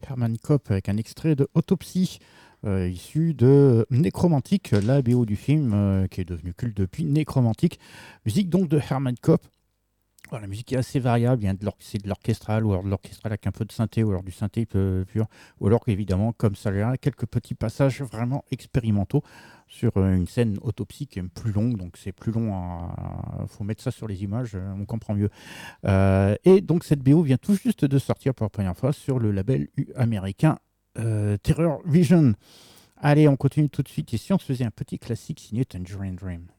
Herman Kopp avec un extrait de Autopsie issu de Nécromantique, la BO du film qui est devenu culte depuis Nécromantique. Musique donc de Herman Kopp. Alors, la musique est assez variable, c'est de l'orchestral ou alors de l'orchestral avec un peu de synthé ou alors du synthé pur, ou alors évidemment comme ça là, quelques petits passages vraiment expérimentaux sur une scène autopsie qui est plus longue, donc c'est plus long, faut mettre ça sur les images, on comprend mieux. Et donc cette BO vient tout juste de sortir pour la première fois sur le label américain Terror Vision. Allez, on continue tout de suite, et si on se faisait un petit classique signé Tangerine Dream.